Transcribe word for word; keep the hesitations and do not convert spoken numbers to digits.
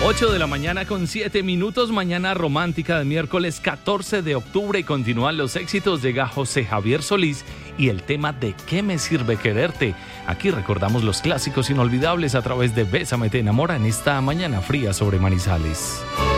ocho de la mañana con siete minutos, mañana romántica de miércoles catorce de octubre, y continúan los éxitos. Llega José Javier Solís y el tema de ¿Qué me sirve quererte? Aquí recordamos los clásicos inolvidables a través de Bésame te enamora en esta mañana fría sobre Manizales.